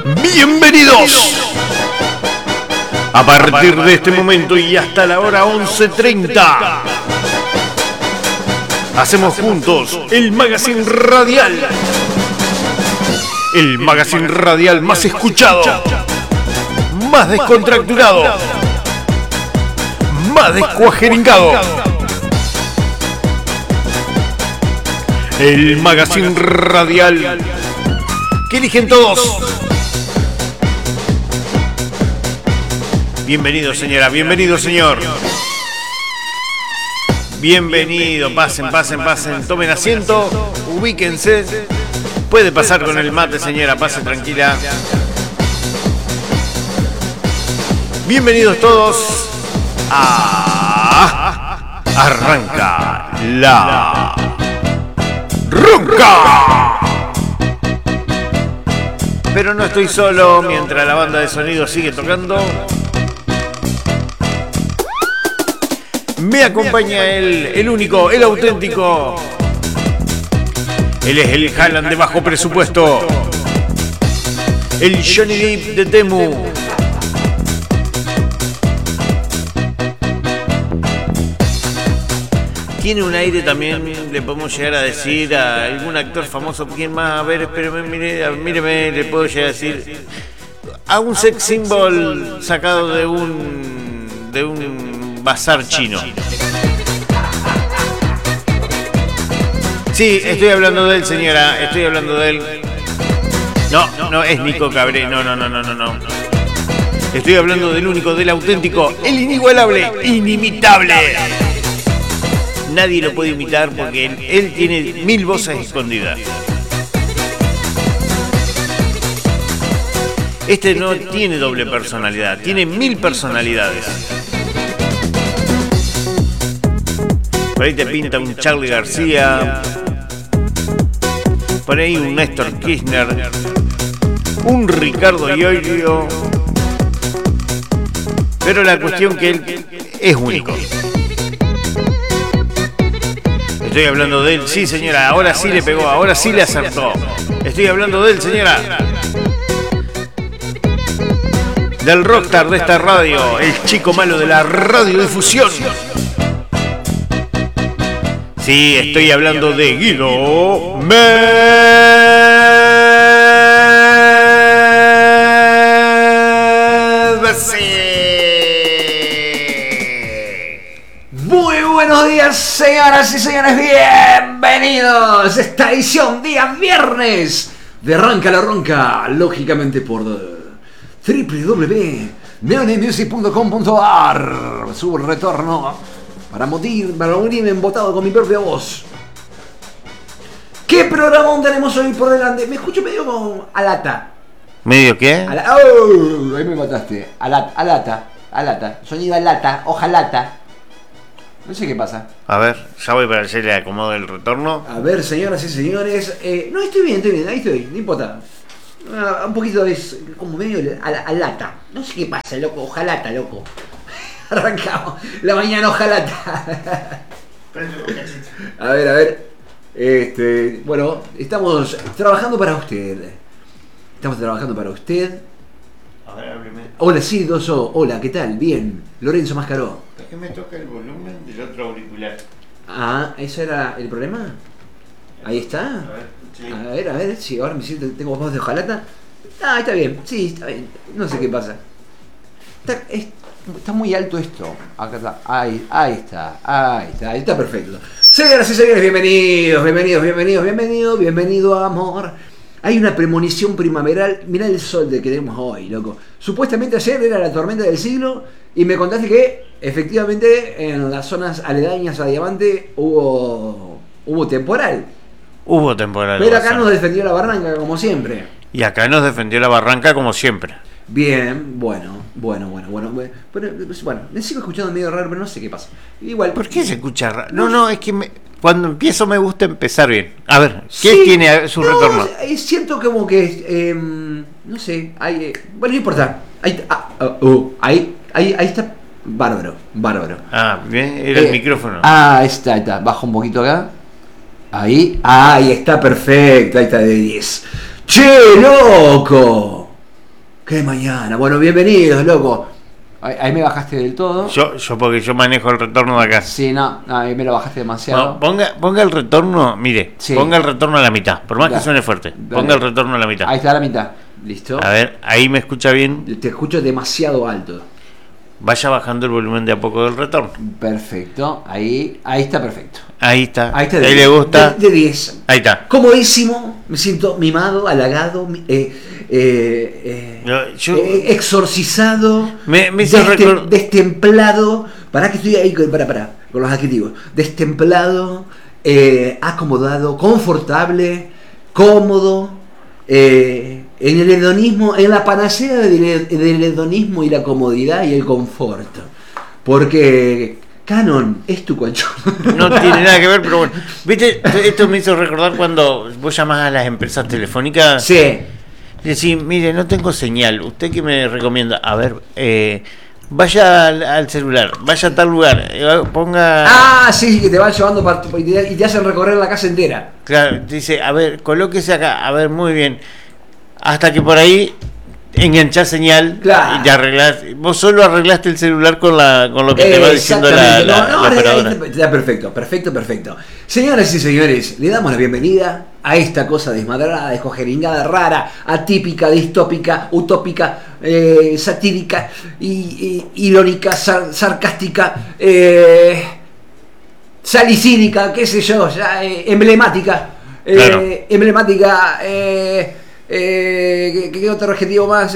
Bienvenidos. A partir de este momento y hasta la hora 11:30, hacemos juntos el Magazine Radial. El Magazine Radial más escuchado, más descontracturado, más descuajeringado. El Magazine Radial que eligen todos. Bienvenido, señora, bienvenido, señor. Bienvenido, pasen, tomen asiento, ubíquense. Puede pasar con el mate, señora, pase tranquila. Bienvenidos todos a Arranca la Ronca. Pero no estoy solo mientras la banda de sonido sigue tocando. Me acompaña el único, el auténtico. Él es el Haaland de bajo presupuesto, el Johnny Depp de Temu. Tiene un aire también, le podemos llegar a decir a algún actor famoso. ¿Quién más? A ver, espéreme, míreme, le puedo llegar a decir a un sex symbol sacado de un bazar chino. Sí, estoy hablando de él, señora, estoy hablando de él. No es Nico Cabré, no. Estoy hablando del único, del auténtico, el inigualable, inimitable. Nadie lo puede imitar porque él tiene 1000 voces escondidas. Este no tiene doble personalidad, tiene 1000 personalidades. Por ahí te pinta un Charly García, por ahí un Néstor Kirchner, un Ricardo Iorio, pero la cuestión que él es único. Estoy hablando de él, sí, señora, ahora sí le pegó, ahora sí le acertó. Estoy hablando de él, señora. Del rockstar de esta radio, el chico malo de la radiodifusión. Sí, estoy hablando de Guido Medvesi. Muy buenos días, señoras y señores, bienvenidos a esta edición día viernes de Arranca la Ronca, lógicamente por www.neonemusic.com.ar, su retorno para morirme embotado con mi propia voz. ¿Qué programón tenemos hoy por delante? Me escucho medio como alata. ¿Medio qué? Oh, ahí me mataste. Alata. Sonido alata, hojalata. No sé qué pasa. A ver, ya voy para hacerle acomodo el retorno. A ver, señoras y señores. No, estoy bien, ahí estoy, no importa. Un poquito es como medio alata. No sé qué pasa, loco, hojalata, loco. Arrancamos la mañana, hojalata. A ver. Bueno, estamos trabajando para usted. A ver, hábleme. Hola, sí, Doso. Hola, ¿qué tal? Bien. Lorenzo Mascaró. ¿Por qué me toca el volumen del otro auricular? Ah, ¿ese era el problema? Ahí está. A ver, sí. A ver, si ahora me siento, tengo voz de hojalata. Ah, está bien, sí, está bien. No sé qué pasa. Está muy alto esto. Acá está. Ahí está perfecto. Señoras y señores, bienvenido, amor. Hay una premonición primaveral. Mirá el sol que tenemos hoy, loco. Supuestamente ayer era la tormenta del siglo y me contaste que efectivamente en las zonas aledañas a Diamante hubo temporal. Hubo temporal. Pero acá nos defendió la barranca como siempre. Y acá nos defendió la barranca como siempre. Bien, bueno. Pero, bueno, me sigo escuchando medio raro, pero no sé qué pasa. Igual. ¿Por qué se escucha raro? No, es que cuando empiezo me gusta empezar bien. A ver, ¿qué tiene su retorno? Siento como que, no sé, bueno, no importa. Ahí está, bárbaro. Ah, bien, era el micrófono. Ahí está, bajo un poquito acá. Ahí está perfecto, ahí está de 10. ¡Che, loco! ¿Qué mañana? Bueno, bienvenidos, loco. Ahí me bajaste del todo. Yo porque yo manejo el retorno de acá. Sí, no, ahí me lo bajaste demasiado. No, ponga el retorno, mire, Sí. ponga el retorno a la mitad, por más Dale. que suene fuerte. Dale. Ponga el retorno a la mitad. Ahí está la mitad. Listo. A ver, ahí me escucha bien. Te escucho demasiado alto. Vaya bajando el volumen de a poco del retorno. Perfecto. Ahí está perfecto. Ahí está. Ahí está. Ahí le gusta. De 10. Ahí está. Comodísimo. Me siento mimado, halagado, exorcizado, Me hizo destemplado. Pará que estoy ahí para con los adjetivos. Destemplado, acomodado, confortable, cómodo. En el hedonismo, en la panacea del hedonismo y la comodidad y el confort. Porque Canon es tu colchón. No tiene nada que ver, pero bueno. ¿Viste? Esto me hizo recordar cuando vos llamás a las empresas telefónicas. Sí. Y decís, mire, no tengo señal. ¿Usted qué me recomienda? A ver, vaya al celular, vaya a tal lugar, ponga... Ah, sí, que te van llevando y te hacen recorrer la casa entera. Claro, dice, a ver, colóquese acá, a ver, muy bien. Hasta que por ahí enganchás señal, claro, y te arreglás. Vos solo arreglaste el celular con lo que te va diciendo la operadora. Está perfecto. Señoras y señores, le damos la bienvenida a esta cosa desmadrada, descogeringada, rara, atípica, distópica, utópica, satírica, irónica, sarcástica, salicínica, qué sé yo, ya, emblemática. Claro. Emblemática, ¿qué otro adjetivo más?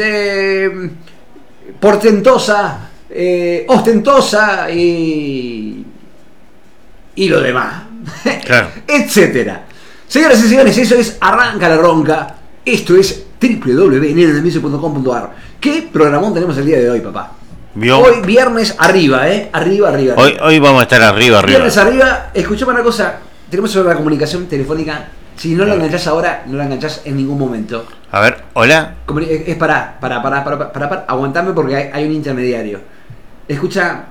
Portentosa, ostentosa y lo demás. Claro. Etcétera. Señoras y señores, eso es Arranca la Ronca. Esto es www.neneldemedio.com.ar. ¿Qué programón tenemos el día de hoy, papá? ¿Vio? Hoy viernes arriba, arriba. Hoy vamos a estar arriba. Viernes arriba, escuchame una cosa. Tenemos sobre la comunicación telefónica. Si no la enganchás ahora, no la enganchás en ningún momento. A ver, hola. Es para, aguantame porque hay un intermediario. Escucha,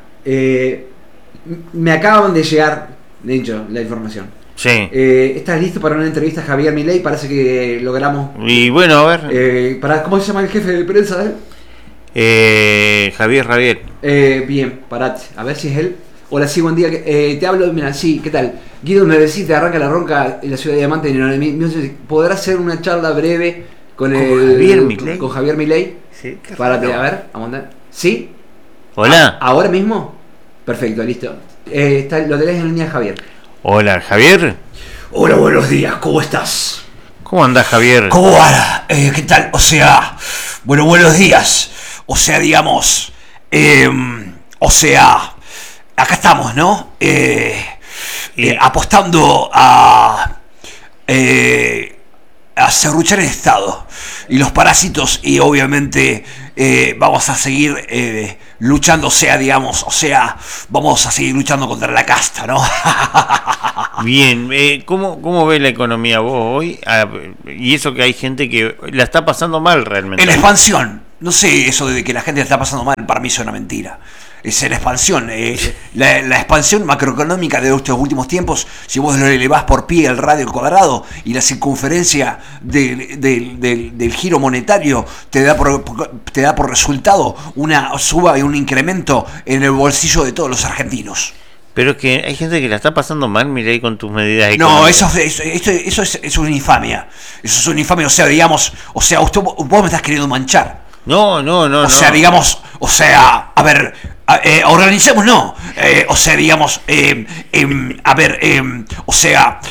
me acaban de llegar, de hecho, la información. Sí. ¿Estás listo para una entrevista a Javier Milei? Parece que logramos. Y bueno, a ver. ¿Cómo se llama el jefe de prensa de él? Javier. Bien, parate, a ver si es él. Hola, sí, buen día. Te hablo, mira, sí, ¿qué tal? Guido me decís, Arranca la Ronca en la ciudad de Diamante. ¿Podrás hacer una charla breve con Javier Milei? Sí, qué Párate, raro. a ver, aguanta. ¿Sí? Hola. ¿Ahora mismo? Perfecto, listo. Lo tenés en línea, Javier. Hola, Javier. Hola, buenos días, ¿cómo estás? ¿Cómo andás, Javier? ¿Cómo va? ¿Qué tal? O sea, bueno, buenos días. O sea, digamos, acá estamos, ¿no? Apostando a serruchar el Estado y los parásitos y obviamente vamos a seguir luchando, vamos a seguir luchando contra la casta, ¿no? Bien, ¿cómo ve la economía vos hoy? Y eso que hay gente que la está pasando mal realmente. En la expansión, no sé, eso de que la gente la está pasando mal, para mí es una mentira. Es la expansión, la expansión macroeconómica de estos últimos tiempos. Si vos lo elevás por pi el radio al cuadrado y la circunferencia del giro monetario te da por resultado una suba y un incremento en el bolsillo de todos los argentinos. Pero es que hay gente que la está pasando mal, mirá, con tus medidas No, económicas. eso es una infamia. Eso es una infamia, o sea, digamos, o sea, vos me estás queriendo manchar. No. O sea, digamos, o sea, a ver, organicemos, no. O sea, digamos, a ver, o sea,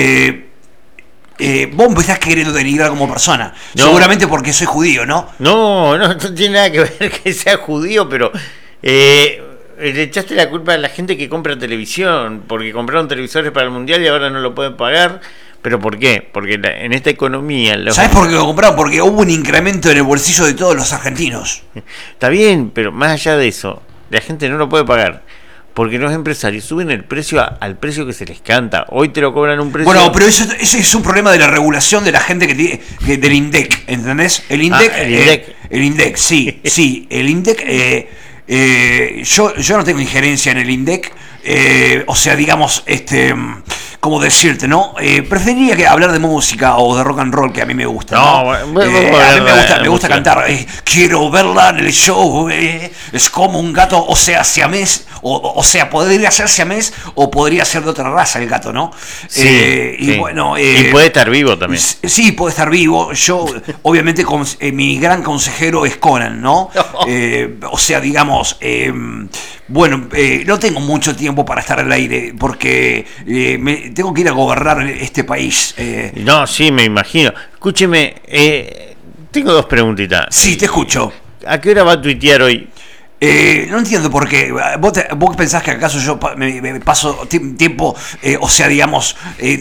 vos me estás queriendo denigrar como persona. No. Seguramente porque soy judío, ¿no? No tiene nada que ver que sea judío, pero le echaste la culpa a la gente que compra televisión, porque compraron televisores para el Mundial y ahora no lo pueden pagar. ¿Pero por qué? Porque en esta economía... ¿Sabes por qué lo compraron? Porque hubo un incremento en el bolsillo de todos los argentinos. Está bien, pero más allá de eso, la gente no lo puede pagar. Porque los empresarios suben el precio al precio que se les canta. Hoy te lo cobran un precio... Bueno, pero eso es un problema de la regulación de la gente que tiene del INDEC, ¿entendés? El INDEC, el INDEC, sí, el INDEC... yo no tengo injerencia en el INDEC, o sea, digamos, ¿cómo decirte, no? Preferiría que hablar de música o de rock and roll, que a mí me gusta. No, A mí me gusta cantar. Quiero verla en el show. Es como un gato, o sea, siamés. O sea, podría ser siamés o podría ser de otra raza el gato, ¿no? Sí, y sí. bueno. Y puede estar vivo también. Sí, puede estar vivo. Yo, obviamente, mi gran consejero es Conan, ¿no? O sea, digamos, bueno, no tengo mucho tiempo para estar al aire porque tengo que ir a gobernar este país. No, sí, me imagino. Escúcheme, tengo dos preguntitas. Sí, te escucho. ¿A qué hora va a tuitear hoy? No entiendo por qué. ¿Vos pensás que acaso yo me paso tiempo, o sea, digamos,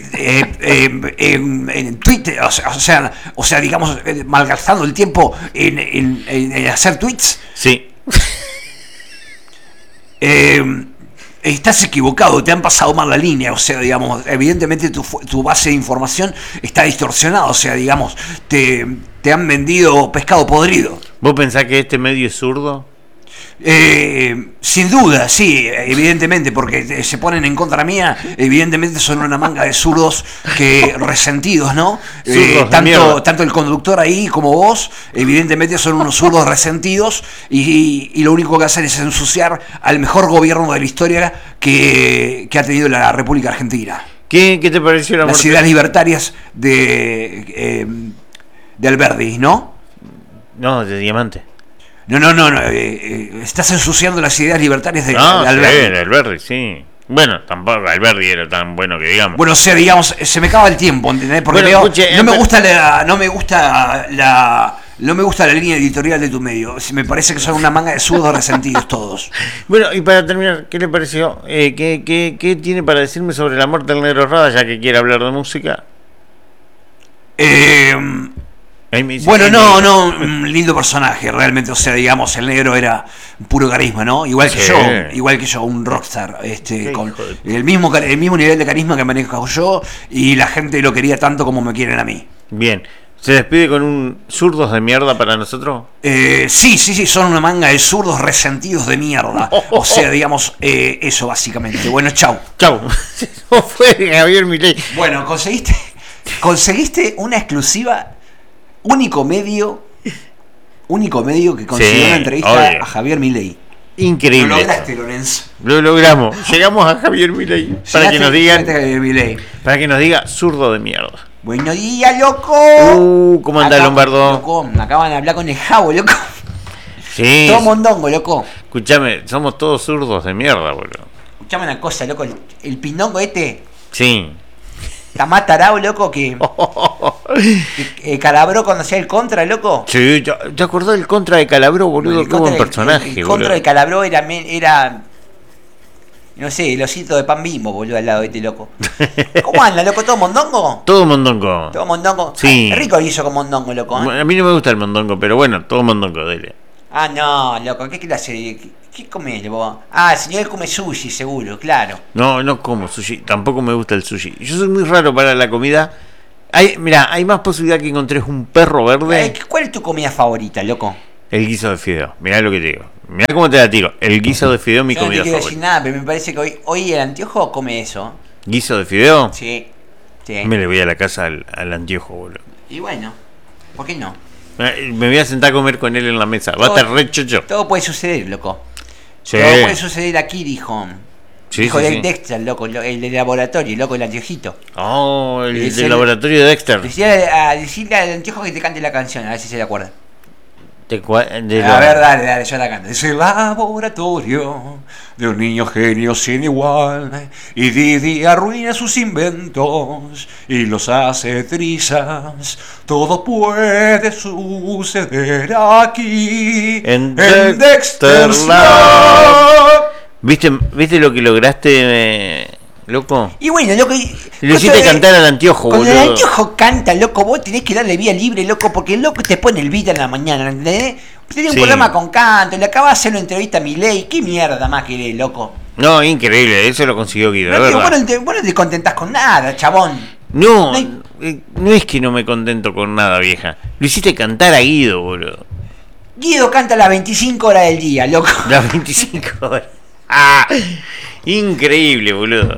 en Twitter, o sea, digamos, malgastando el tiempo en hacer tweets? Sí. Estás equivocado, te han pasado mal la línea, o sea, digamos, evidentemente tu base de información está distorsionada, o sea, digamos, te han vendido pescado podrido. ¿Vos pensás que este medio es zurdo? Sin duda, sí, evidentemente, porque se ponen en contra mía, evidentemente son una manga de zurdos resentidos, ¿no? Tanto el conductor ahí como vos, evidentemente son unos zurdos resentidos y lo único que hacen es ensuciar al mejor gobierno de la historia que ha tenido la República Argentina. ¿Qué te pareció la muerte? Las ideas libertarias de Alberdi, ¿no? No, de Diamante. No, estás ensuciando las ideas libertarias de Alberdi. Sí, de Alberdi, sí. Bueno, tampoco Alberdi era tan bueno que digamos. Bueno, o sea, digamos, se me acaba el tiempo, ¿entendés? Porque bueno, veo, escuche, no me gusta la línea editorial de tu medio. Me parece que son una manga de zurdos resentidos todos. Bueno, y para terminar, ¿qué le pareció? ¿Qué tiene para decirme sobre la muerte del Negro Rada, ya que quiere hablar de música? Bueno, un lindo personaje, realmente, o sea, digamos, el negro era puro carisma, ¿no? Igual que yo, un rockstar, con el mismo nivel de carisma que manejo yo, y la gente lo quería tanto como me quieren a mí. Bien, ¿se despide con un zurdos de mierda para nosotros? Sí, son una manga de zurdos resentidos de mierda, o sea, digamos, eso básicamente. Bueno, chau. ¿Cómo fue Javier Milei? Bueno, conseguiste una exclusiva. Único medio que consiguió una entrevista a Javier Milei. Increíble. Lo lograste, Lorenzo. Lo logramos. Llegamos a Javier Milei para que nos diga zurdo de mierda. Buenos días, loco. ¿Cómo anda Lombardo? Loco, me acaban de hablar con el Javo, loco. Sí. Todo mondongo, loco. Escuchame, somos todos zurdos de mierda, boludo. Escuchame una cosa, loco. El pindongo este. Sí. Está más tarado, loco, que Calabró cuando hacía el contra, loco. Sí, ¿te acordás del contra de Calabró, boludo? Qué buen personaje, el contra de Calabró era no sé, el osito de Pan Bimbo, boludo, al lado de este loco. ¿Cómo anda, loco? ¿Todo mondongo? Todo mondongo. Todo mondongo. Sí. Rico guiso con mondongo, loco. A mí no me gusta el mondongo, pero bueno, todo mondongo, dele. Ah, no, loco, ¿qué clase de... ¿Qué comés, vos? Ah, el señor come sushi, seguro, claro. No como sushi, tampoco me gusta el sushi. Yo soy muy raro para la comida. Hay más posibilidad que encontres un perro verde. ¿Cuál es tu comida favorita, loco? El guiso de fideo. Mirá lo que te digo. Mirá cómo te la tiro. El guiso de fideo es mi comida favorita. No te quiero decir nada, pero me parece que hoy el anteojo come eso. ¿Guiso de fideo? Sí. Me le voy a la casa al anteojo, boludo. Y bueno, ¿por qué no? Me voy a sentar a comer con él en la mesa. Va a estar re chocho. Todo puede suceder, loco. Sí. Todo puede suceder aquí, dijo. Sí, dijo sí, Dexter, loco, el del laboratorio, loco, el anteojito. Oh, el del laboratorio de Dexter. Decirle al anteojo que te cante la canción, a ver si se le acuerda. A ver, dale, yo la canto. Es el laboratorio de un niño genio sin igual. Y Didi arruina sus inventos y los hace trizas. Todo puede suceder aquí en Dexter's Lab. ¿Viste lo que lograste, loco? Y bueno, loco. Le hiciste cantar al anteojo, boludo. Cuando el anteojo canta, loco, vos tenés que darle vía libre, loco, porque el loco te pone el beat en la mañana, ¿entendés? Tenés un programa con canto, le acabas de hacer una entrevista a Milei, ¿qué mierda más querés, loco? No, increíble, eso lo consiguió Guido, ¿verdad? Vos no te contentás con nada, chabón. No es que no me contento con nada, vieja. Lo hiciste cantar a Guido, boludo. Guido canta las 25 horas del día, loco. Las 25 horas. Increíble, boludo.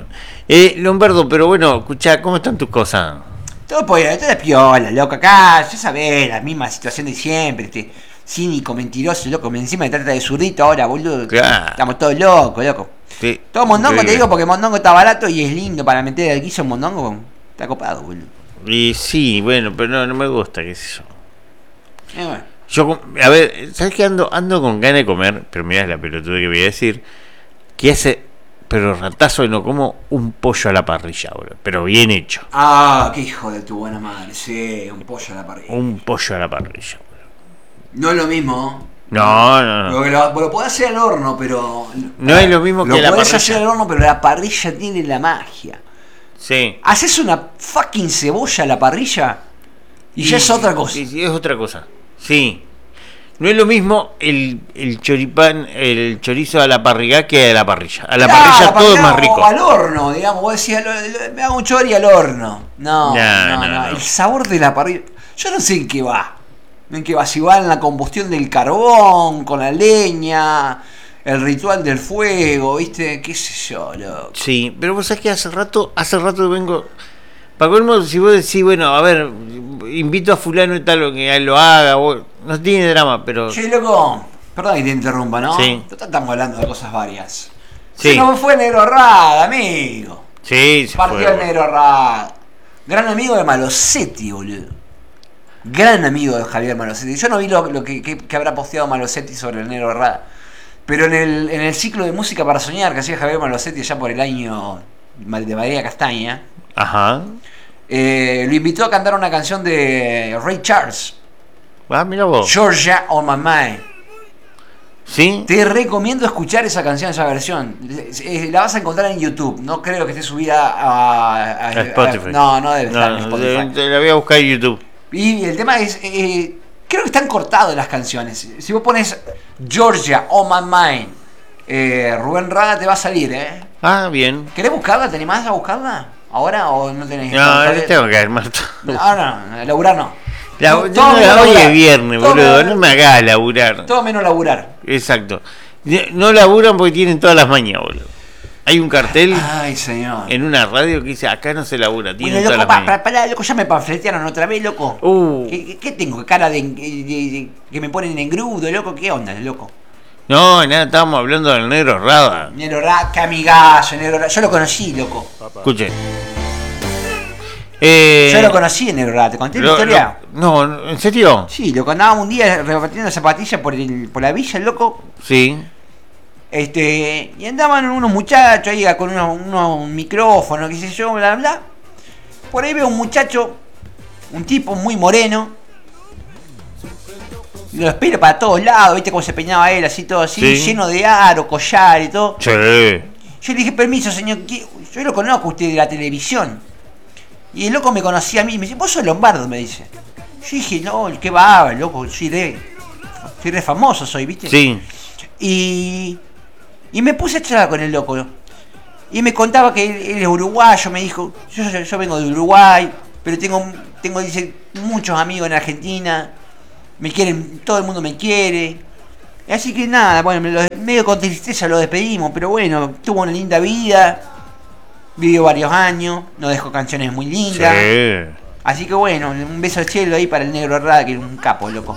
Lombardo, pero bueno, escuchá, ¿cómo están tus cosas? Todo es piola, loco. Acá, ya sabés, la misma situación de siempre. Cínico, mentiroso, loco. Encima me trata de zurdito ahora, boludo. Claro. Estamos todos locos, loco. Sí, Todo mondongo, increíble. te digo, porque mondongo está barato y es lindo para meter al guiso mondongo. Está copado, boludo. Y sí, bueno, pero no me gusta, qué sé yo. Bueno. Yo, a ver, ¿sabes qué? Ando con ganas de comer, pero mirá la pelotuda que voy a decir, que hace, pero ratazo de no como un pollo a la parrilla, boludo, pero bien hecho. Ah, qué hijo de tu buena madre. Sí, un pollo a la parrilla. Un pollo a la parrilla, boludo. No es lo mismo. No. Lo podés hacer al horno, pero. No es lo mismo que la Lo podés parrilla. hacer al horno, pero la parrilla tiene la magia. Sí. Haces una fucking cebolla a la parrilla y ya es otra cosa. Sí, es otra cosa. Sí. No es lo mismo el choripán, el chorizo a la parrilla que a la parrilla. A la parrilla todo es más rico. O al horno, digamos. Vos decías, me hago un chori al horno. No. El sabor de la parrilla. Yo no sé en qué va. En qué va. Si va en la combustión del carbón, con la leña, el ritual del fuego, ¿viste? ¿Qué sé yo, loco? Sí, pero vos sabés que hace rato vengo. Para colmo, si vos decís, bueno, a ver, invito a fulano y tal, o que lo haga, no tiene drama, pero. Che, loco, perdón que te interrumpa, ¿no? Sí. Estamos hablando de cosas varias. Sí. Se nos fue Negro Rada, amigo. Sí, se Partió fue, el Negro Rada. Gran amigo de Malosetti, boludo. Gran amigo de Javier Malosetti. Yo no vi lo que habrá posteado Malosetti sobre el Negro Rada. Pero en el ciclo de música para soñar que hacía Javier Malosetti ya por el año de María Castaña. Ajá. Lo invitó a cantar una canción de Ray Charles, Ah, mira vos. Georgia on My Mind. ¿Sí? Te recomiendo escuchar esa canción, esa versión. La vas a encontrar en YouTube. No creo que esté subida a Spotify. No debe estar en Spotify. La voy a buscar en YouTube. Y el tema es, creo que están cortadas las canciones. Si vos pones Georgia on My Mind, Rubén Rada, te va a salir, Ah, bien. ¿Querés buscarla? ¿Te animás a buscarla? ¿Ahora o no tenés? No, tengo que caer muerto. No, laburar no. Hoy es viernes, boludo. No me hagas laburar. Todo menos laburar. Exacto. No laburan porque tienen todas las mañas, boludo. Hay un cartel Ay, señor. en una radio que dice, acá no se labura, tienen Bueno, todas loco, las mañas. pará, loco, ya me panfletearon otra vez, loco. ¿Qué tengo? ¿Cara de que me ponen en grudo, loco? ¿Qué onda, loco? No, nada, estábamos hablando del Negro Rada. Negro Rada, qué amigazo, Negro Rada. Yo lo conocí, loco. Escuche. Yo lo conocí en Negro Rada, ¿te conté la historia? No, ¿en serio? Sí, loco, andábamos un día repartiendo zapatillas por la villa, loco. Sí. Y andaban unos muchachos ahí con unos micrófonos, qué sé yo, bla, bla. Por ahí veo un muchacho, un tipo muy moreno, los pelos para todos lados, viste cómo se peinaba él, así todo así, Sí. lleno de aro, collar y todo. Sí. Yo le dije, permiso, señor, yo lo conozco a usted de la televisión. Y el loco me conocía a mí, me dice, vos sos Lombardo, me dice. Yo dije, no, qué va, loco, soy re famoso, viste. Sí. Y me puse a charlar con el loco. Y me contaba que él es uruguayo, me dijo, yo vengo de Uruguay, pero tengo dice, muchos amigos en Argentina, me quieren, todo el mundo me quiere. Así que nada, bueno, medio con tristeza lo despedimos, pero bueno, tuvo una linda vida, vivió varios años, nos dejó canciones muy lindas. Sí. Así que bueno, un beso al cielo ahí para el Negro Rada, que es un capo, loco.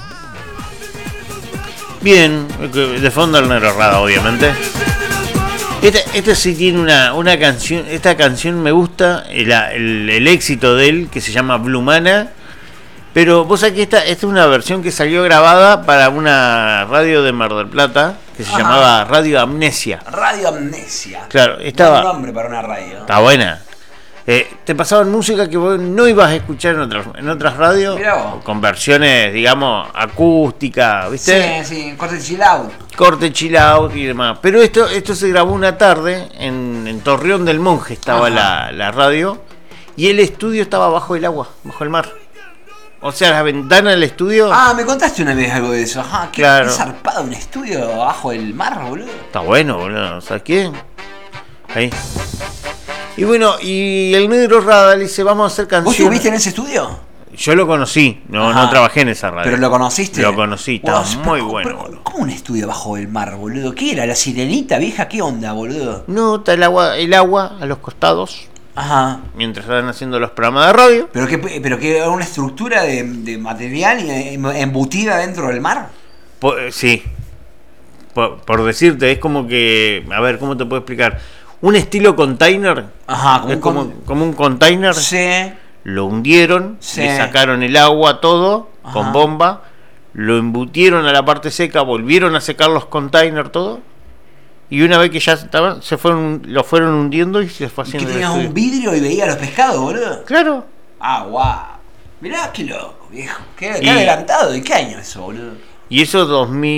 Bien, de fondo el Negro Rada, obviamente. Este sí tiene una canción. Esta canción me gusta, el éxito de él, que se llama Blumana. Pero vos sabés que esta es una versión que salió grabada para una radio de Mar del Plata, que se llamaba Radio Amnesia. Radio Amnesia. Claro, Un nombre para una radio. Está buena. Te pasaban música que vos no ibas a escuchar en otras radios, con versiones, digamos, acústicas, ¿viste? Sí, corte chill out. Corte chill out y demás. Pero esto se grabó una tarde en Torreón del Monje, estaba la radio, y el estudio estaba bajo el agua, bajo el mar. O sea, la ventana del estudio. Ah, me contaste una vez algo de eso. Ajá, qué zarpado, un estudio bajo el mar, boludo. Está bueno, boludo. ¿Sabes qué? Ahí. Y bueno, y el Negro Rada le dice, vamos a hacer canciones. ¿Vos estuviste en ese estudio? Yo lo conocí, no Ajá. trabajé en esa radio. ¿Pero lo conociste? Lo conocí, estaba Wow, muy pero, bueno, pero, boludo. ¿cómo un estudio bajo el mar, boludo? ¿Qué era? ¿La sirenita vieja? ¿Qué onda, boludo? No, está el agua a los costados, Ajá. mientras están haciendo los programas de radio. ¿Pero qué era una estructura de material embutida dentro del mar? Sí, por decirte, es como que, a ver, ¿cómo te puedo explicar? Un estilo container, Ajá, es como un container, Sí. lo hundieron, Sí. le sacaron el agua, todo, Ajá. con bomba, lo embutieron a la parte seca, volvieron a secar los containers, todo, y una vez que ya estaban, lo fueron hundiendo y se fue ¿Y que haciendo el tenías estudio. un vidrio y veías los pescados, boludo? Claro, Ah, guau. Mirá qué loco, viejo. Qué Y- adelantado. ¿De qué año eso, boludo? y eso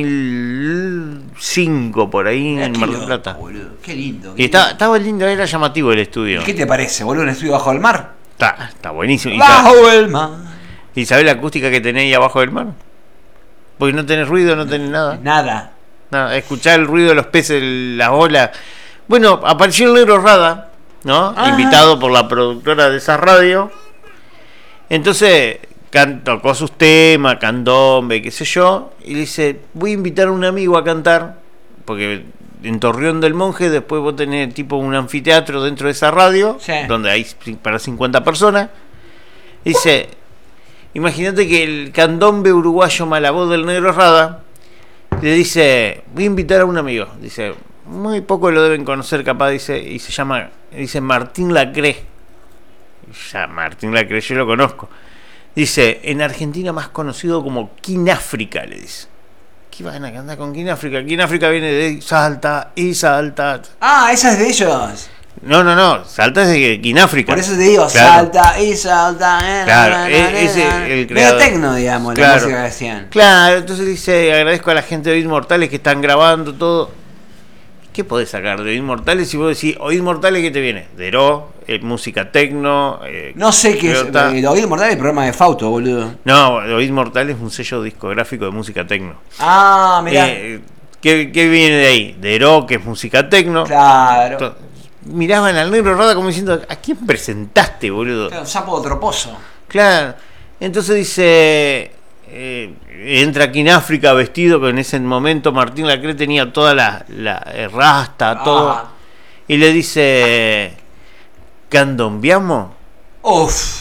2005, por ahí, Mirá en qué Mar del loco, Plata. boludo. Qué lindo. Y estaba lindo, era llamativo el estudio. ¿Y qué te parece, boludo? ¿Un estudio bajo el mar? Está buenísimo. Bajo el mar. ¿Y sabés la acústica que tenés ahí abajo del mar? Porque no tenés ruido, no tenés nada. Nada. Nada, escuchar el ruido de los peces, las olas. Bueno, apareció el Negro Rada, ¿no? Ajá. Invitado por la productora de esa radio. Entonces tocó sus temas, candombe, qué sé yo. Y dice, voy a invitar a un amigo a cantar. Porque en Torreón del Monje después vos tenés tipo un anfiteatro dentro de esa radio. Sí. Donde hay para 50 personas. Dice, imagínate que el candombe uruguayo Malavoz del Negro Rada le dice, voy a invitar a un amigo. Dice, muy poco lo deben conocer capaz, dice, y se llama, dice Martín Lacré. Ya Martín Lacré, yo lo conozco. Dice, en Argentina más conocido como King África, le dice. ¿Qué van a cantar con King África? King África viene de Salta y Salta. Ah, esa es de ellos. No, Salta es de King África. Por eso te digo, Claro. salta y salta. Claro, ese es el Medio creador. tecno, digamos, la Claro. música que hacían. Claro, entonces dice, agradezco a la gente de Inmortales que están grabando todo. ¿Qué podés sacar de Inmortales si vos decís, Oíd Mortales, qué te viene? Deró, música tecno. No sé qué es. Toyota. Lo oí mortal el programa de Fausto, boludo. No, Oíd Mortales es un sello discográfico de música tecno. Ah, mirá. ¿Qué viene de ahí? Deró, que es música tecno. Claro. Miraban al Negro Rada como diciendo, ¿a quién presentaste, boludo? Un sapo de troposo. Claro. Entonces dice, entra aquí en África vestido, que en ese momento Martín Lacré tenía toda la rasta, todo. Ah. Y le dice, ¿candombiamos? Uf.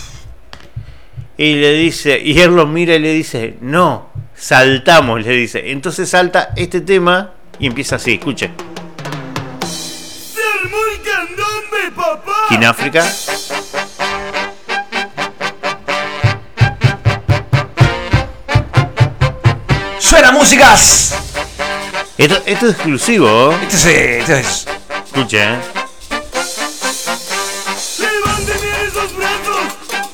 Y le dice, y él lo mira y le dice, no, saltamos, le dice. Entonces salta este tema y empieza así, escuche. ¡Se armó el candombe, papá! Aquí en África. ¡Suena músicas! Esto es exclusivo, ¿eh? Esto es. Escuche, ¿eh? ¡Levanten esos brazos!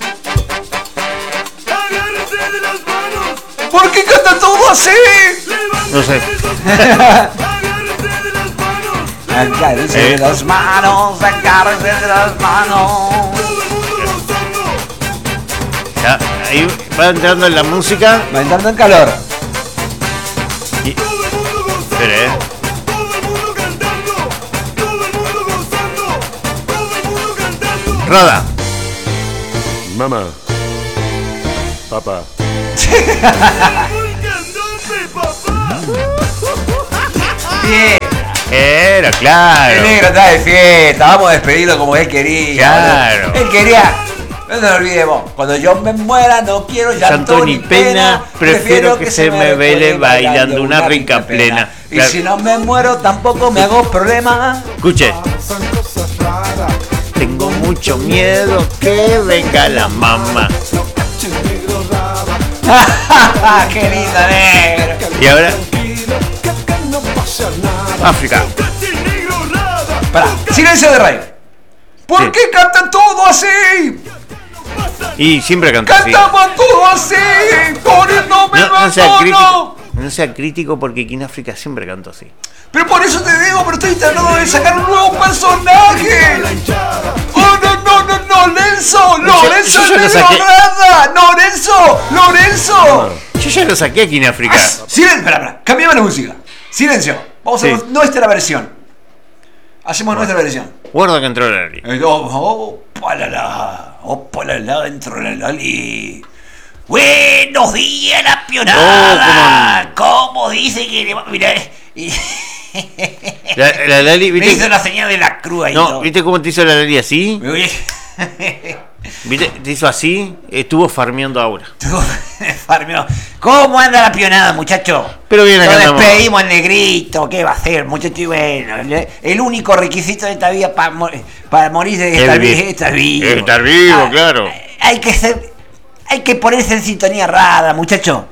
¡Agárrense de las manos! ¿Por qué canta todo así? ¡Levanten No sé. esos brazos! ¡Agárrense de las manos! Agárrense de las manos, agárrense de las manos. ¡Todo el mundo gozando! Ya, ahí va entrando en la música. Va entrando en calor. Y, ¡Todo el mundo gozando! espere, ¿eh? ¡Todo el mundo cantando! ¡Todo el mundo gozando! ¡Todo el mundo cantando! Rada. Mamá. Papá. ¡Se armó el candombe, papá! Bien. Era, claro. El negro está de fiesta. Vamos a despedirlo como él quería. Claro. boludo. Él quería. No nos olvidemos. Cuando yo me muera, no quiero Llanto ni pena, prefiero que se me vele bailando una rica plena. Y Claro. si no me muero, tampoco me hago problema. Escuche. Tengo mucho miedo que venga la mamá. ¡Qué lindo, negro! Y ahora, África. ¡Cachi negro rada! Pará, silencio de rey. ¿Por Sí. qué cantan todo así? Y siempre canta así. ¡Cantamos todo así! ¡Poniéndome No sea tono! crítico. No sea crítico porque aquí en África siempre canto así. Pero por eso te digo, pero estoy tratando de sacar un nuevo personaje. ¡Oh, no, Lorenzo! ¡Lorenzo yo ya el lo negro saqué. rada! ¡Lorenzo! Yo ya lo saqué aquí en África. Silencio, espera, cambiame la música. Silencio, vamos a Sí. hacer nuestra versión. Hacemos nuestra versión. Guarda que entró el área. Opalala, dentro de la lali. Buenos días, la pionada. ¿Cómo dice que le va? Mirá. La Lali, Me ¿viste? hizo la señal de la cruz ahí. No, todo. ¿viste cómo te hizo la Lali así? Me voy ¿Viste? Te hizo así, estuvo farmeando ahora. Farmeo. ¿Cómo anda la pionada, muchacho? Pero bien, acá Lo andamos. despedimos al negrito. ¿Qué va a hacer, muchacho? Y bueno, el único requisito de esta vida para morir es estar vivo. Estar vivo, claro. Hay que ponerse en sintonía rara, muchacho.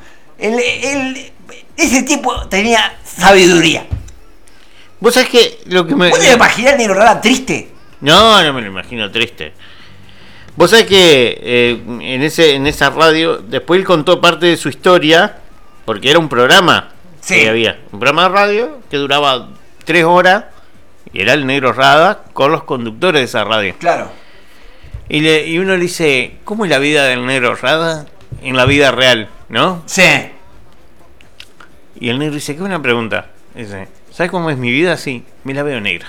Ese tipo tenía sabiduría. ¿Vos sabés que lo que me... ¿Vos te imaginás al negro rara triste? No, no me lo imagino triste. Vos sabés que en esa radio, después él contó parte de su historia, porque era un programa que había. Un programa de radio que duraba 3 horas, y era el Negro Rada con los conductores de esa radio. Claro. Y uno le dice, ¿cómo es la vida del Negro Rada en la vida real? ¿No? Sí. Y el negro dice, qué buena pregunta. Dice, ¿sabes cómo es mi vida? Sí, me la veo negra.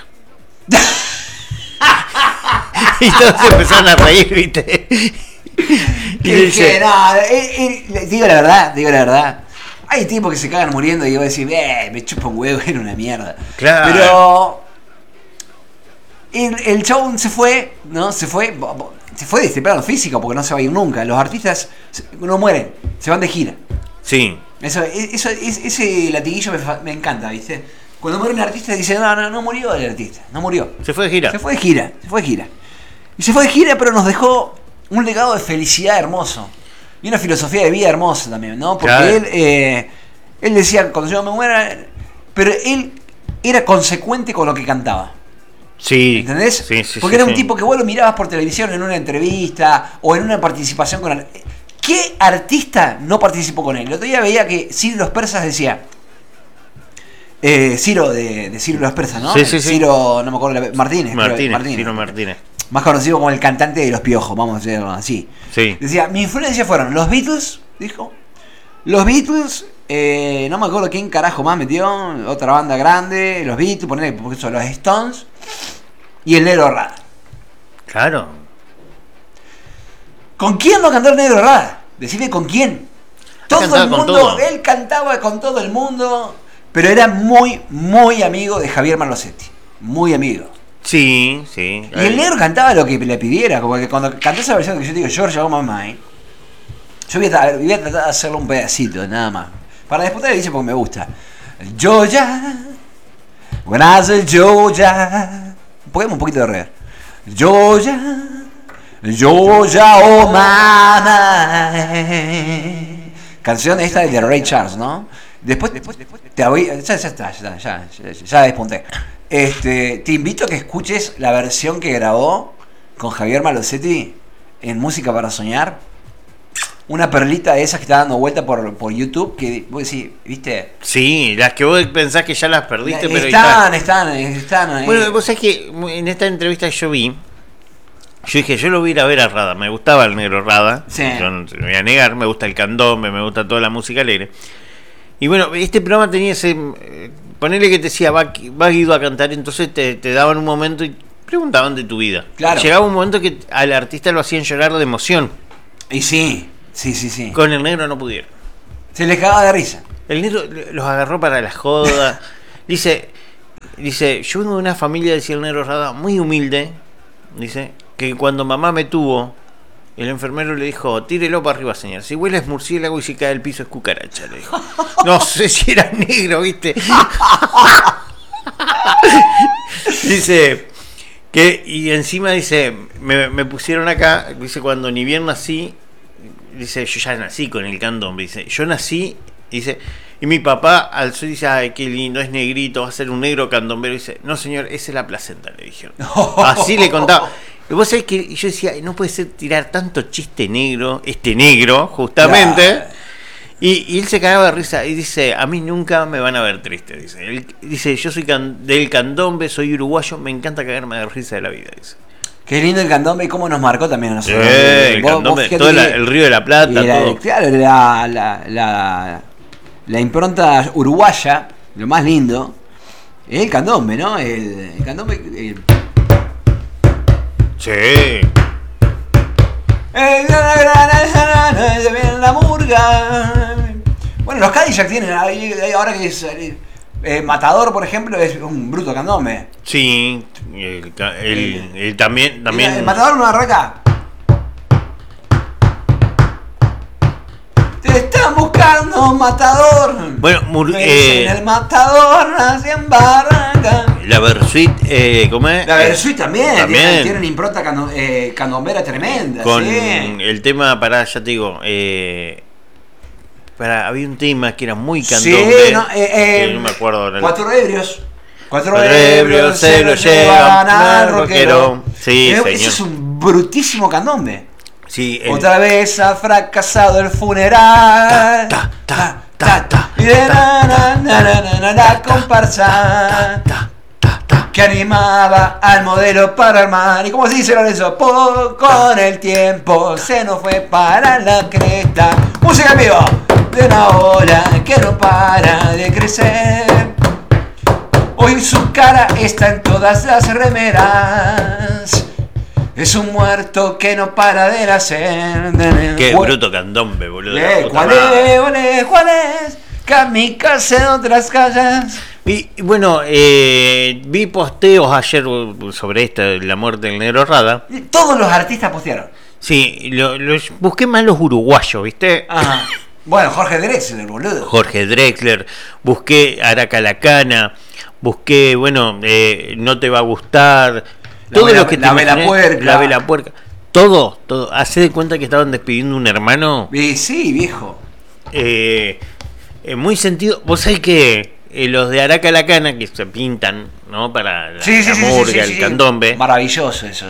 Y todos se empezaron a reír, ¿viste? Y le dice, digo la verdad. Hay tipos que se cagan muriendo y vos decís, me chupa un huevo, era una mierda. Claro. Pero el show se fue, ¿no? Se fue de este plano físico porque no se va a ir nunca. Los artistas no mueren, se van de gira. sí, Ese latiguillo me encanta, ¿viste? Cuando muere un artista dicen, no murió el artista, no murió. se fue de gira. Se fue de gira. Y se fue de gira, pero nos dejó un legado de felicidad hermoso. Y una filosofía de vida hermosa también, ¿no? Porque Claro. él decía, cuando yo me muera, pero él era consecuente con lo que cantaba. Sí. ¿Entendés? Sí, Porque era un tipo que vos lo mirabas por televisión en una entrevista o en una participación con... ¿Qué artista no participó con él? El otro día veía que Ciro Los Persas decía... Ciro de Ciro Los Persas, ¿no? Sí. Ciro, no me acuerdo, Martínez. Ciro Martínez. Más conocido como el cantante de Los Piojos, vamos a decirlo así. Sí. Decía, mi influencia fueron los Beatles, dijo. Los Beatles, no me acuerdo quién carajo más metió, otra banda grande, los Beatles, ponele, porque son los Stones y el Negro Rada. Claro. ¿Con quién no cantó el Negro Rada? Decime con quién. Todo cantaba el con mundo, todo. él cantaba con todo el mundo, pero era muy, muy amigo de Javier Malosetti. Muy amigo. Sí. Y el negro cantaba lo que le pidiera, como que cuando cantó esa versión que yo digo, George Oh My Mind, yo voy a tratar de hacerlo un pedacito, nada más. Para después le dice porque me gusta. Georgia, when I say Georgia, ponemos un poquito de rever. Georgia, oh my mind. Canción esta de Ray Charles, ¿no? Después te voy, ya está, ya despunté. Te invito a que escuches la versión que grabó con Javier Malosetti en Música para Soñar. Una perlita de esas que está dando vuelta por YouTube, que vos decís, ¿viste? Sí, las que vos pensás que ya las perdiste, pero Están ahí. Bueno, vos sabés que en esta entrevista que yo dije, yo lo voy a ir a ver a Rada, me gustaba el Negro Rada, Sí. yo no te lo voy a negar, me gusta el candombe, me gusta toda la música alegre. Y bueno, este programa tenía ese, ponele que te decía, va Guido a cantar, entonces te daban un momento y preguntaban de tu vida. Claro. Llegaba un momento que al artista lo hacían llorar de emoción, Y sí. con el negro no pudieron. Se les cagaba de risa. El negro los agarró para la joda. Dice, yo vengo de una familia, decía el Negro Rada, muy humilde. Dice, que cuando mamá me tuvo, el enfermero le dijo, tírelo para arriba, señor. Si huele es murciélago y si cae al piso es cucaracha, le dijo. No sé si era negro, ¿viste? Dice, y encima dice, me pusieron acá, dice, cuando ni bien nací, dice, yo ya nací con el candombe, dice, yo nací, dice, y mi papá alzó y dice, ay, qué lindo, es negrito, va a ser un negro candombero, dice, no señor, esa es la placenta, le dijeron. Así le contaba. Y vos sabés que yo decía, no puede ser tirar tanto chiste negro, este negro, justamente. Claro. Y él se cagaba de risa y dice, a mí nunca me van a ver triste, dice. Él dice, yo soy del candombe, soy uruguayo, me encanta cagarme de risa de la vida, dice. Qué lindo el candombe y cómo nos marcó también a nosotros. El Vos candombe, fíjate todo que- el Río de la Plata, todo. Claro, la impronta uruguaya, lo más lindo, es el candombe, ¿no? El candombe... Sí. Se viene la murga. Bueno, los Cadillac tienen, ahora que es Matador, por ejemplo, es un bruto candombe. Sí, también. El Matador no arranca. Te están buscando, Matador. Bueno, el Matador nace en Barranca. la Versuit, ¿cómo es? La Versuit también. También. Tiene una impronta candombera tremenda. Con sí. el tema, ya te digo, había un tema que era muy Sí, candombe. no, no me acuerdo ahora. Cuatro ebrios. Cuatro ebrios se lo llevan al rockero. Sí, señor. Ese es un brutísimo candombe. Sí, Otra vez ha fracasado el funeral. Y de la comparsa que animaba al modelo para armar. ¿Y cómo se dice, Lorenzo? Con el tiempo se nos fue para la cresta. Música en vivo de una ola que no para de crecer. Hoy su cara está en todas las remeras. Es un muerto que no para de nacer. Qué bruto candombe, boludo. ¿Cuál es? Kamikaze de otras calles. Y bueno, vi posteos ayer sobre la muerte del Negro Rada. Todos los artistas postearon. Sí, busqué más los uruguayos, ¿viste? Ajá. Bueno, Jorge Drexler, boludo. Jorge Drexler, busqué Araca Lacana, busqué, bueno, No te va a gustar. Todo lo que te la Vela Puerca. La Vela Puerca. Todo. Hacé de cuenta que estaban despidiendo un hermano. Sí, viejo. Muy sentido. Vos sabés que los de Araca Lacana, que se pintan, ¿no? Para la murga, el candombe. Maravilloso eso.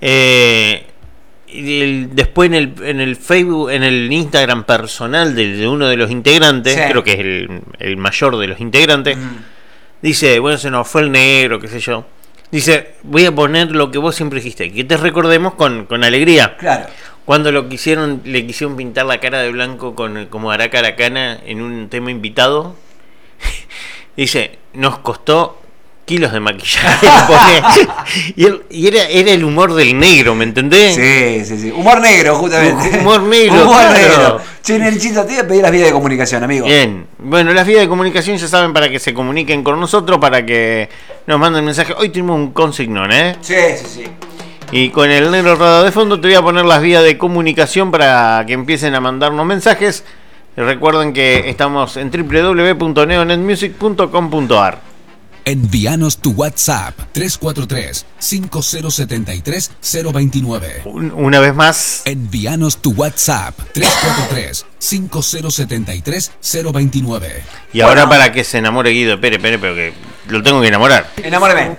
Después en el Facebook, en el Instagram personal de uno de los integrantes, sí. Creo que es el mayor de los integrantes, dice, bueno, se nos fue el negro, qué sé yo. Dice, voy a poner lo que vos siempre dijiste, que te recordemos con alegría. Claro. Cuando le quisieron pintar la cara de blanco como Araca Lacana en un tema invitado, dice, nos costó kilos de maquillaje. y era el humor del negro, ¿me entendés? Sí. Humor negro, justamente. Humor negro, Humor claro. negro. Che, Nelchito, te voy a pedir las vías de comunicación, amigo. Bien. Bueno, las vías de comunicación ya saben, para que se comuniquen con nosotros, para que nos manden mensajes. Hoy tenemos un consignón, ¿eh? Sí. Y con el Negro Rada de fondo te voy a poner las vías de comunicación para que empiecen a mandarnos mensajes. Y recuerden que estamos en www.neonetmusic.com.ar. Envíanos tu WhatsApp 343-5073-029. Una vez más. Envíanos tu WhatsApp 343-5073-029. Y ahora para que se enamore Guido. Espere, pero que lo tengo que enamorar. Enamóreme.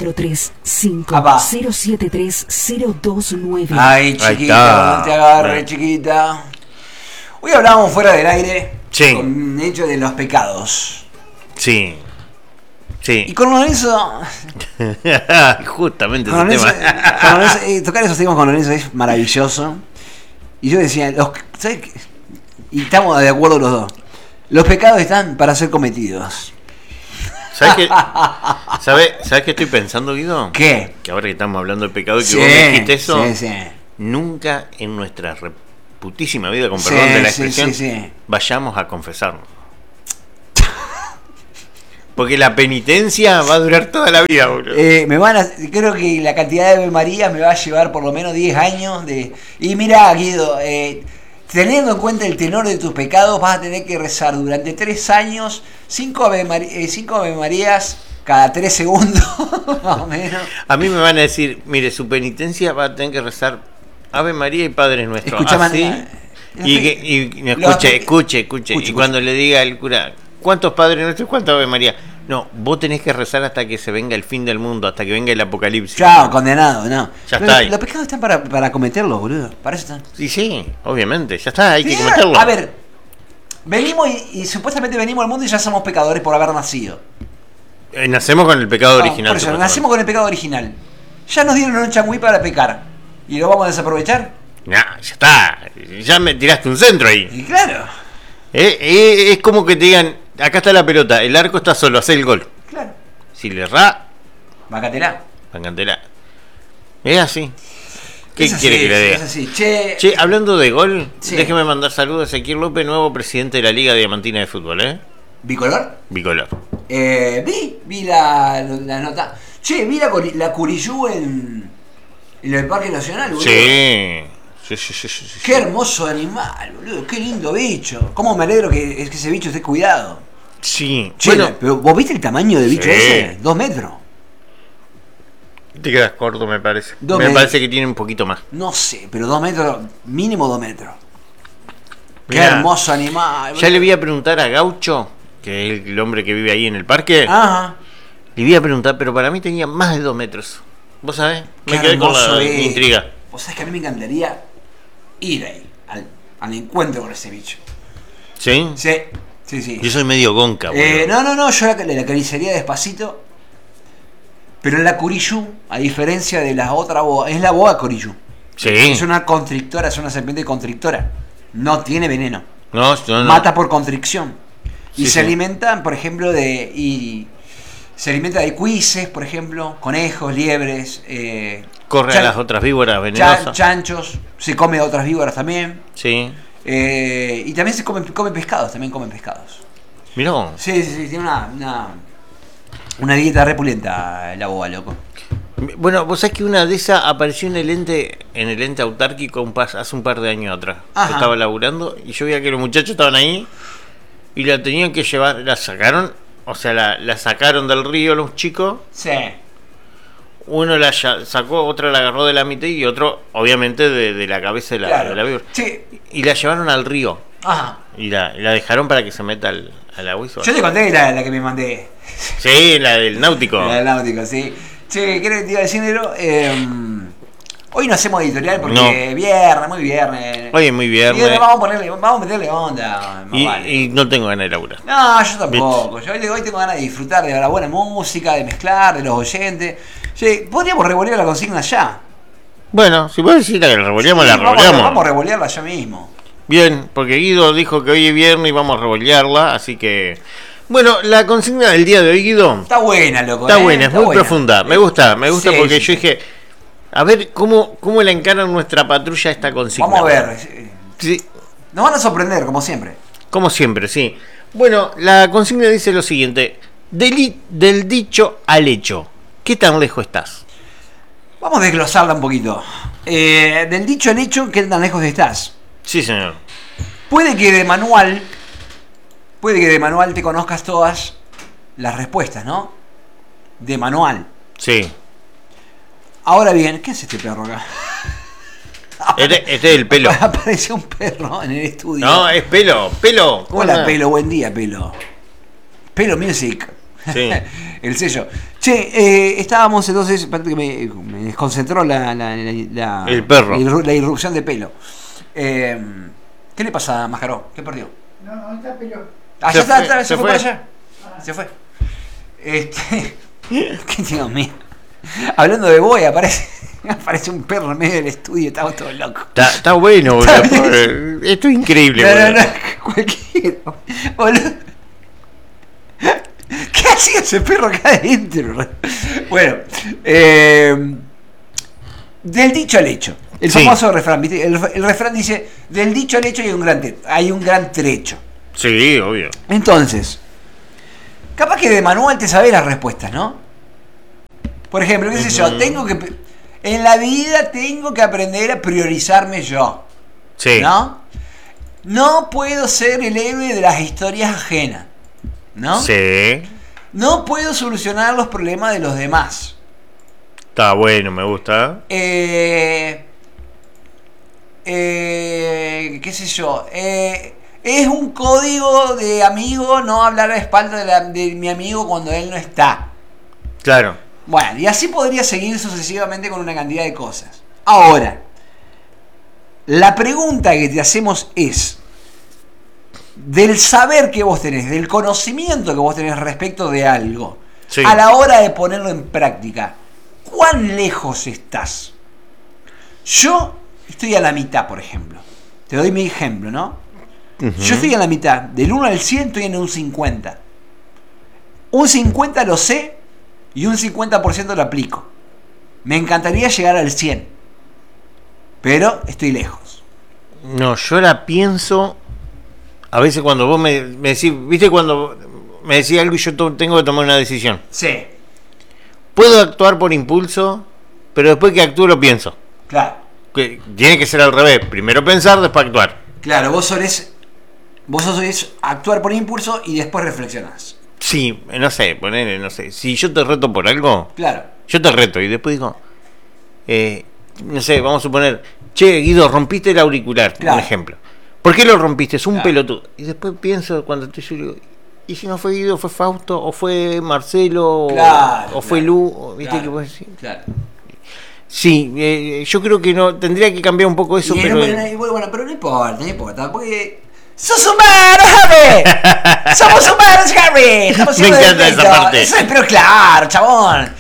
435-073-029. Ay, chiquita, está. no te agarre, chiquita. Hoy hablábamos fuera del aire. Sí. Con el hecho de los pecados. Sí. Y con Lorenzo. Justamente Con ese Lorenzo, tema. tocar esos temas con Lorenzo es maravilloso. Y yo decía, ¿sabes qué? Y estamos de acuerdo los dos. Los pecados están para ser cometidos. ¿Sabes qué estoy pensando, Guido? ¿Qué? Que ahora que estamos hablando de pecado y que vos me dijiste eso, Sí. nunca en nuestra reputísima vida, con perdón de la expresión, vayamos a confesarnos. Porque la penitencia va a durar toda la vida, boludo. Creo que la cantidad de Ave María me va a llevar por lo menos 10 años de. Y mira, Guido, teniendo en cuenta el tenor de tus pecados, vas a tener que rezar durante 3 años 5 Ave Marías cada 3 segundos, más o menos. A mí me van a decir, mire, su penitencia va a tener que rezar Ave María y Padre Nuestro. Escuchame, así. Y escuche. Y cuando le diga al cura, ¿cuántos Padres Nuestros? ¿Cuántos Ave María? No, vos tenés que rezar hasta que se venga el fin del mundo, hasta que venga el apocalipsis. Chao, condenado, no. Ya está ahí. Los pecados están para cometerlos, boludo. Para eso están. Sí, obviamente, ya está, hay que cometerlo. A ver, venimos y supuestamente venimos al mundo y ya somos pecadores por haber nacido. Nacemos con el pecado original. Por eso, nacemos con el pecado original. Ya nos dieron un changüí para pecar. ¿Y lo vamos a desaprovechar? Nah, ya está. Ya me tiraste un centro ahí. Y claro. Es como que te digan, acá está la pelota, el arco está solo, hacé el gol. Claro. Si le errá, Bacatela. bancantela. Es así. ¿Qué Es así, quiere que le diga? es así. Che, Che, hablando de gol, Sí. déjeme mandar saludos a Ezequiel López, nuevo presidente de la Liga Diamantina de Fútbol, ¿eh? ¿bicolor? Bicolor. Vi la nota. Che, vi la Curiyú en el Parque Nacional, boludo. Sí. Sí. Qué hermoso animal, boludo. Qué lindo bicho. Cómo me alegro que ese bicho esté cuidado. Sí. Che, Bueno, pero ¿vos viste el tamaño del bicho Sí. ese? 2 metros. te quedas corto, me parece. Dos Me metros. parece que tiene un poquito más. No sé, pero 2 metros, mínimo 2 metros. Qué Mirá, hermoso animal. Ya le voy a preguntar a Gaucho, que es el hombre que vive ahí en el parque. Ajá. Le voy a preguntar, pero para mí tenía más de 2 metros. ¿Vos sabés? Qué Me quedé con hermoso la es. intriga. Vos sabés que a mí me encantaría ir ahí, al encuentro con ese bicho. ¿Sí? Sí. Yo soy medio gonca, boludo. No, yo la acariciaría despacito. Pero la Curiyú, a diferencia de las otras boas, es la boa Curiyú. Sí. Es una constrictora, es una serpiente constrictora. No tiene veneno. No. Mata por constricción. Y Sí, se sí. alimentan, por ejemplo, se alimenta de cuises, por ejemplo, conejos, liebres, Corre a chan- las otras víboras venenosas. chanchos, se come a otras víboras también. Sí. Y también se come pescados, también comen pescados. Mirá. Sí, tiene una dieta repulenta la boa, loco. Bueno, vos sabés que una de esas apareció en el ente autárquico hace un par de años atrás. Ajá. Yo estaba laburando y yo veía que los muchachos estaban ahí y la tenían que llevar, la sacaron, o sea, la sacaron del río los chicos. Sí. Uno sacó, otro la agarró de la mitad y otro, obviamente, de la cabeza de la víbora. Sí. Y la llevaron al río Ajá. y la dejaron para que se meta al agua. Yo te conté la que me mandé. Sí, la del náutico. La del náutico, sí. Che, ¿qué te iba a decir, negro? Hoy no hacemos editorial porque No. viernes, muy viernes. Hoy es muy viernes. Vamos a meterle onda. más vale. Y no tengo ganas de laburar. No, yo tampoco. Yo hoy tengo ganas de disfrutar de la buena música, de mezclar, de los oyentes. Sí, podríamos revolver la consigna ya. Bueno, si vos decís que la revoleamos, Sí, la vamos revoleamos. a revolearla ya mismo. Bien, porque Guido dijo que hoy es viernes y vamos a revolearla, así que... Bueno, la consigna del día de hoy, Guido, Está buena, loco. está buena, es Está muy buena. profunda. Me gusta Sí, porque sí, yo dije... A ver, ¿cómo la encaran nuestra patrulla esta consigna? Vamos a ver. Sí, Nos van a sorprender, como siempre. como siempre, sí. Bueno, la consigna dice lo siguiente. Del dicho al hecho, ¿qué tan lejos estás? Vamos a desglosarla un poquito. Del dicho al hecho, ¿qué tan lejos estás? Sí, señor. Puede que de manual te conozcas todas las respuestas, ¿no? De manual. Sí. Ahora bien, ¿qué hace este perro acá? Este es el pelo. Apareció un perro en el estudio. No, es pelo. ¿Cómo Hola, andás? Pelo, buen día, Pelo. Pelo Music. Sí. El sello. Che, estábamos entonces, espérate que me desconcentró El perro. La irrupción de Pelo. ¿Qué le pasa a Mascaró? ¿Qué perdió? No, está Pelo. Ah, Se ya está, fue, se se fue fue. para allá. Se fue. ¿Qué Dios mío? Hablando de boy, aparece un perro en medio del estudio, estamos todos locos. Está bueno, boludo. Está bien. Esto es increíble, No, boludo. cualquiera. Boludo. ¿Qué hacía ese perro acá adentro? Bueno, del dicho al hecho. El Sí. famoso refrán, ¿viste? El refrán dice, del dicho al hecho hay un gran trecho. Sí, obvio. Entonces, capaz que de manual te sabes las respuestas, ¿no? Por ejemplo, qué sé yo, en la vida tengo que aprender a priorizarme yo, Sí. ¿no? No puedo ser el héroe de las historias ajenas, ¿no? Sí. No puedo solucionar los problemas de los demás. Está bueno, me gusta. Qué sé yo, es un código de amigo no hablar a espaldas de mi amigo cuando él no está. Claro. Bueno, y así podría seguir sucesivamente con una cantidad de cosas. Ahora, la pregunta que te hacemos es, del saber que vos tenés, del conocimiento que vos tenés respecto de algo, Sí. a la hora de ponerlo en práctica, ¿cuán lejos estás? Yo estoy a la mitad, por ejemplo. Te doy mi ejemplo, ¿no? Yo estoy a la mitad. Del 1 al 100 estoy en un 50. Un 50 lo sé y un 50% lo aplico. Me encantaría llegar al 100. pero estoy lejos. No, yo la pienso. A veces cuando vos me decís, viste cuando me decís algo y yo tengo que tomar una decisión. Sí, Puedo actuar por impulso, pero después que actúo lo pienso. claro. Que tiene que ser al revés. Primero pensar, después actuar. Claro, vos solés actuar por impulso y después reflexionás. Sí, no sé, ponele, no sé. Si yo te reto por algo, Claro. yo te reto y después digo, no sé, vamos a suponer, che, Guido, rompiste el auricular, Claro. por ejemplo. ¿Por qué lo rompiste? Es un Claro. pelotudo. Y después pienso, cuando estoy yo, digo, ¿y si no fue Guido, fue Fausto, o fue Marcelo, Claro, o fue claro. Lu? O, ¿viste Claro, que vos decís? claro. Sí, yo creo que no, tendría que cambiar un poco eso, Y pero... bueno, pero no importa, porque ¡sos humano, Harry! ¡Somos humanos, Harry! Estamos Me haciendo encanta defecto. esa parte. Sí, pero claro, chabón.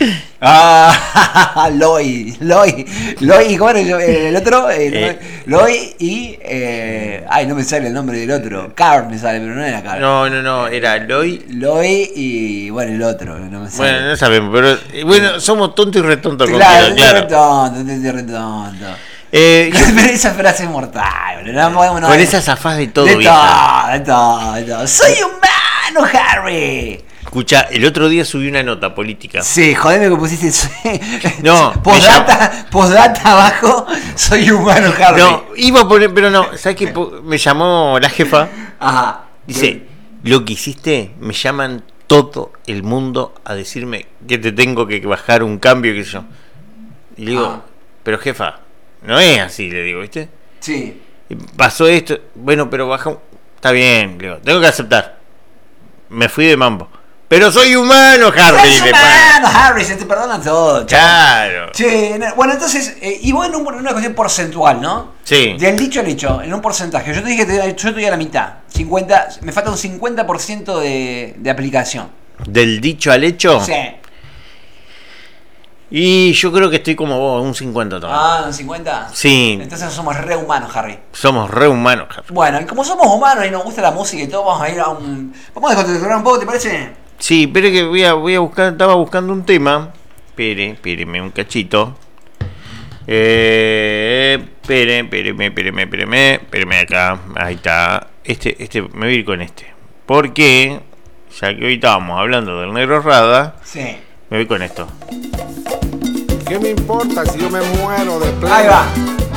Loy, ¿cómo era el otro? Loy y... ay, no me sale el nombre del otro. Carl me sale, pero no era Carl. No, era Loy. Loy y... bueno, el otro, no me sale. Bueno, no sabemos, pero bueno, somos tontos y retontos con Claro, Guido, claro. retonto. Yo- Pero esa frase es mortal, boludo. No podemos- no- con esa zafás de todo, de vieja. todo, de todo. ¡Soy humano, Harry! Escucha, el otro día subí una nota política. Sí, jodeme que pusiste. No, postdata abajo. Soy humano, Harry. No, iba a poner, pero no, ¿sabes qué? Me llamó la jefa. Ajá. Dice, lo que hiciste, me llaman todo el mundo a decirme que te tengo que bajar un cambio, que yo. Y le digo, Ah. pero jefa, no es así, le digo, ¿viste? Sí. Y pasó esto, bueno, pero baja un... Está bien, le digo, tengo que aceptar. Me fui de mambo. Pero soy humano, Harry. ¡Soy le pago. humano, Harry! Se te perdona todo, chaval. Claro. Che, bueno, entonces, y vos en una cuestión porcentual, ¿no? Sí. Del dicho al hecho, en un porcentaje. Yo te dije que yo estoy a la mitad. 50, me falta un 50% de aplicación. Del dicho al hecho. Sí. Y yo creo que estoy como vos, un 50 también. Ah, un 50. Sí. Entonces somos re humanos, Harry. Somos re humanos, Harry. Bueno, y como somos humanos y nos gusta la música y todo, vamos a ir a un... Vamos a descontracturar un poco, ¿te parece? Sí, pero que voy a buscar, estaba buscando un tema. Espéreme un cachito. Espéreme acá. Ahí está. Este, me voy a ir con este. Porque, ya que hoy estábamos hablando del Negro Rada, Sí. me voy con esto. ¿Qué me importa si yo me muero de pleno? Ahí va.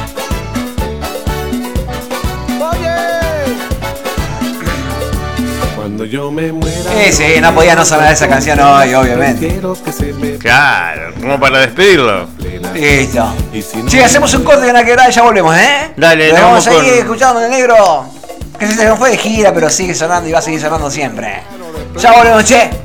Cuando yo me muera. Sí, no podía no sonar esa canción hoy, obviamente. Quiero que se me Claro, como para despedirlo. Listo. Y si no- Sí, hacemos un corte de una quebrada y ya volvemos, ¿eh? Dale, Nos nos vamos a vamos seguir con- escuchando el negro. Que se nos fue de gira, pero sigue sonando y va a seguir sonando siempre. Ya volvemos, che.